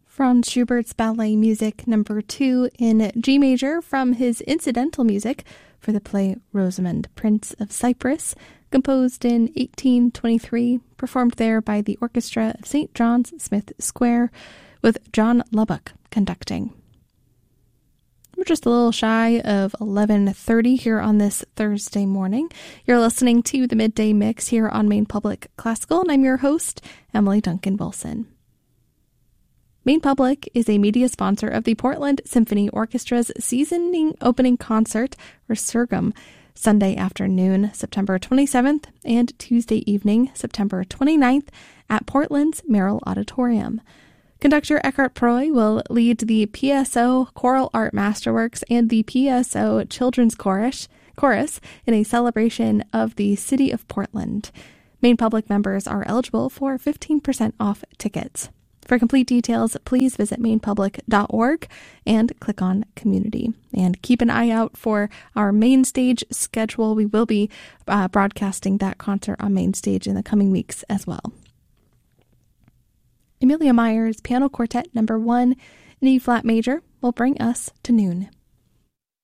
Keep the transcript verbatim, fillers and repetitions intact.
Franz Schubert's Ballet Music number two in G major from his incidental music for the play Rosamund, Prince of Cyprus, composed in eighteen twenty-three, performed there by the Orchestra of Saint John's Smith Square, with John Lubbock conducting. We're just a little shy of eleven thirty here on this Thursday morning. You're listening to the Midday Mix here on Maine Public Classical, and I'm your host, Emily Duncan Wilson. Maine Public is a media sponsor of the Portland Symphony Orchestra's seasoning opening concert, Resurgam, Sunday afternoon, September twenty-seventh, and Tuesday evening, September twenty-ninth, at Portland's Merrill Auditorium. Conductor Eckhart Proy will lead the P S O Choral Art Masterworks and the P S O Children's Chorus, chorus in a celebration of the City of Portland. Maine Public members are eligible for fifteen percent off tickets. For complete details, please visit maine public dot org and click on Community. And keep an eye out for our main stage schedule. We will be uh, broadcasting that concert on main stage in the coming weeks as well. Amelia Meyer's Piano Quartet number one in E-flat major will bring us to noon.